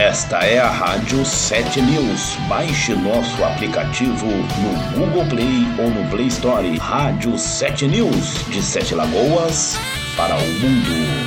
Esta é a Rádio 7 News. Baixe nosso aplicativo no Google Play ou no Play Store. Rádio 7 News, de Sete Lagoas para o mundo.